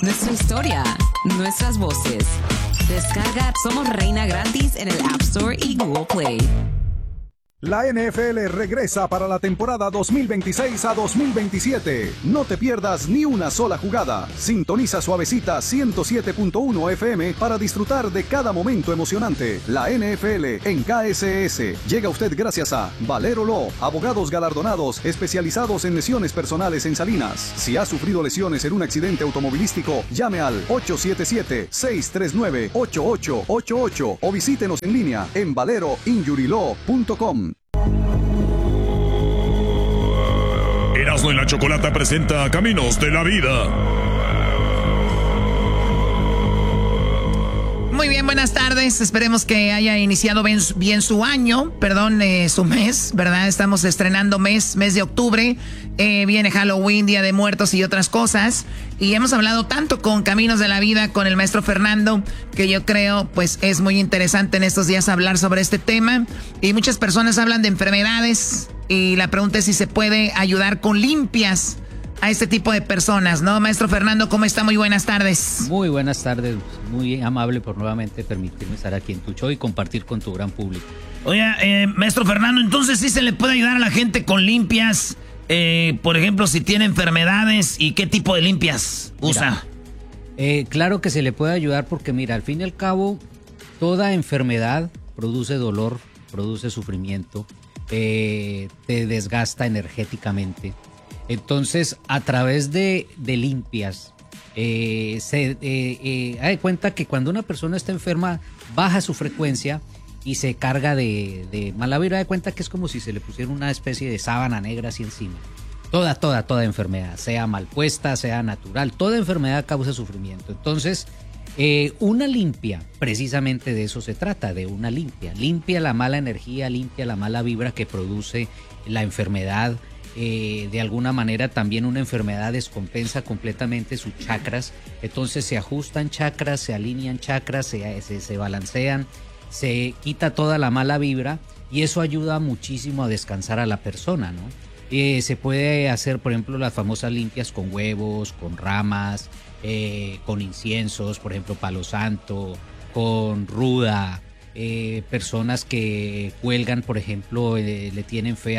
nuestra historia, nuestras voces. Descarga Somos Reina gratis en el App Store y Google Play. La NFL regresa para la temporada 2026 a 2027. No te pierdas ni una sola jugada. Sintoniza Suavecita 107.1 FM para disfrutar de cada momento emocionante. La NFL en KSS. Llega a usted gracias a Valero Law, abogados galardonados especializados en lesiones personales en Salinas. Si ha sufrido lesiones en un accidente automovilístico, llame al 877-639-8888 o visítenos en línea en valeroinjurylaw.com. Erasmo y la Chocolata presenta Caminos de la Vida. Muy bien, buenas tardes. Esperemos que haya iniciado bien su año, su mes, ¿verdad? Estamos estrenando mes de octubre. Viene Halloween, Día de Muertos y otras cosas. Y hemos hablado tanto con Caminos de la Vida, con el maestro Fernando, que yo creo pues es muy interesante en estos días hablar sobre este tema. Y muchas personas hablan de enfermedades y la pregunta es si se puede ayudar con limpias a este tipo de personas, ¿no? Maestro Fernando, ¿cómo está? Muy buenas tardes. Muy buenas tardes, muy amable por nuevamente permitirme estar aquí en tu show y compartir con tu gran público. Oye, maestro Fernando, entonces sí se le puede ayudar a la gente con limpias, por ejemplo, si tiene enfermedades, ¿y qué tipo de limpias usa? Mira, claro que se le puede ayudar porque, mira, al fin y al cabo, toda enfermedad produce dolor, produce sufrimiento, te desgasta energéticamente. Entonces, a través de limpias, hay de cuenta que cuando una persona está enferma, baja su frecuencia y se carga de mala vibra. De cuenta que es como si se le pusiera una especie de sábana negra así encima. Toda enfermedad, sea mal puesta, sea natural, toda enfermedad causa sufrimiento. Entonces, una limpia, precisamente de eso se trata, de una limpia. Limpia la mala energía, limpia la mala vibra que produce la enfermedad. De alguna manera también una enfermedad descompensa completamente sus chakras, entonces se ajustan chakras, se alinean chakras, se balancean, se quita toda la mala vibra y eso ayuda muchísimo a descansar a la persona, ¿no? Se puede hacer, por ejemplo, las famosas limpias con huevos, con ramas, con inciensos, por ejemplo, palo santo, con ruda, personas que cuelgan, por ejemplo, le tienen fe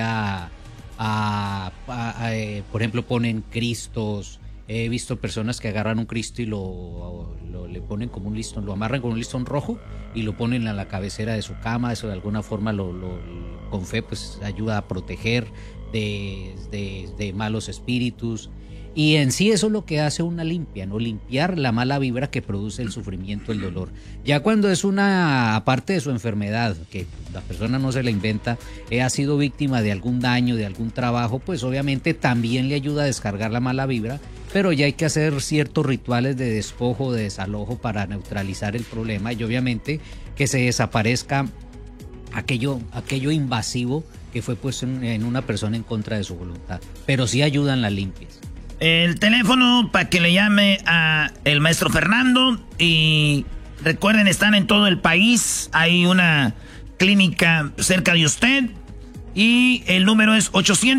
por ejemplo, ponen cristos. He visto personas que agarran un Cristo y le ponen como un listón, lo amarran con un listón rojo y lo ponen a la cabecera de su cama. Eso de alguna forma con fe pues ayuda a proteger de malos espíritus. Y en sí eso es lo que hace una limpia, ¿no? Limpiar la mala vibra que produce el sufrimiento, el dolor. Ya cuando es una, aparte de su enfermedad, que la persona no se la inventa, ha sido víctima de algún daño, de algún trabajo, pues obviamente también le ayuda a descargar la mala vibra, pero ya hay que hacer ciertos rituales de despojo, de desalojo para neutralizar el problema y obviamente que se desaparezca aquello invasivo que fue puesto en una persona en contra de su voluntad. Pero sí ayudan las limpias. El teléfono para que le llame a el maestro Fernando y recuerden, están en todo el país, hay una clínica cerca de usted y el número es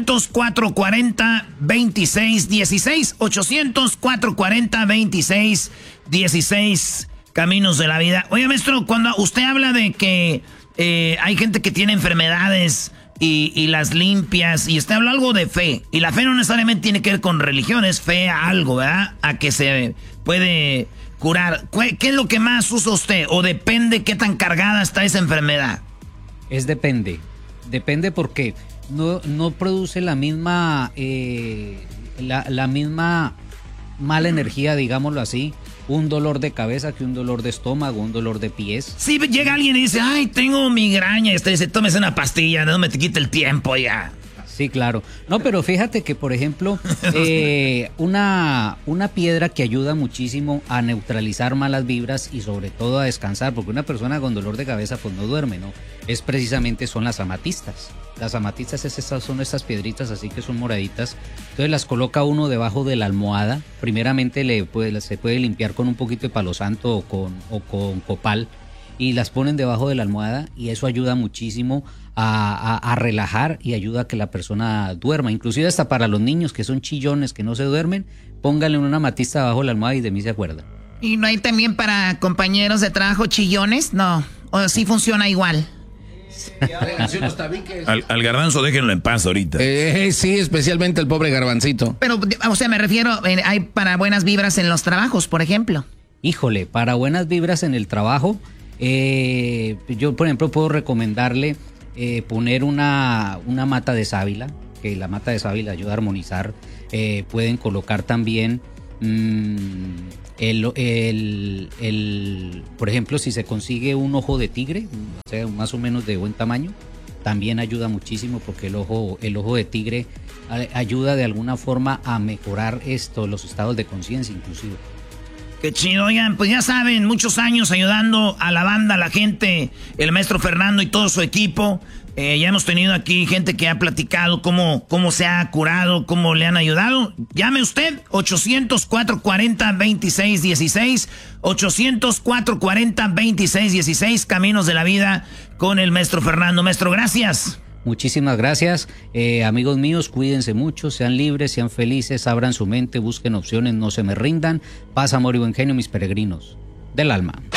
800-440-2616, 800-440-2616, Caminos de la Vida. Oye, maestro, cuando usted habla de que hay gente que tiene enfermedades y las limpias, y usted habla algo de fe, y la fe no necesariamente tiene que ver con religión, es fe a algo, ¿verdad? A que se puede curar. ¿Qué es lo que más usa usted? ¿O depende qué tan cargada está esa enfermedad? Depende porque no produce la misma la misma mala energía, digámoslo así, un dolor de cabeza que un dolor de estómago, un dolor de pies. Sí, llega alguien y dice, ay, tengo migraña, y usted dice, tómese una pastilla, no me te quite el tiempo ya. Sí, claro. No, pero fíjate que, por ejemplo, una piedra que ayuda muchísimo a neutralizar malas vibras y sobre todo a descansar, porque una persona con dolor de cabeza pues no duerme, ¿no? Son las amatistas. Las amatistas son estas piedritas así que son moraditas. Entonces las coloca uno debajo de la almohada. Primeramente se puede limpiar con un poquito de palo santo o con copal. y las ponen debajo de la almohada y eso ayuda muchísimo a relajar y ayuda a que la persona duerma. Inclusive hasta para los niños que son chillones, que no se duermen, pónganle una matista debajo de la almohada y de mí se acuerdan. ¿Y no hay también para compañeros de trabajo chillones? No, o sí funciona igual. Al garbanzo déjenlo en paz ahorita. Sí, especialmente el pobre garbancito. Pero, o sea, me refiero, hay para buenas vibras en los trabajos, por ejemplo. Híjole, para buenas vibras en el trabajo, yo por ejemplo puedo recomendarle poner una mata de sábila, que la mata de sábila ayuda a armonizar. Pueden colocar también por ejemplo, si se consigue un ojo de tigre, o sea, más o menos de buen tamaño, también ayuda muchísimo porque el ojo de tigre ayuda de alguna forma a mejorar los estados de conciencia inclusive. Qué chido, oigan, pues ya saben, muchos años ayudando a la banda, a la gente, el maestro Fernando y todo su equipo. Ya hemos tenido aquí gente que ha platicado cómo se ha curado, cómo le han ayudado. Llame usted, 800-440-2616, 800-440-2616, Caminos de la Vida con el maestro Fernando. Maestro, gracias. Muchísimas gracias, amigos míos, cuídense mucho, sean libres, sean felices, abran su mente, busquen opciones, no se me rindan. Paz, amor y buen genio, mis peregrinos del alma.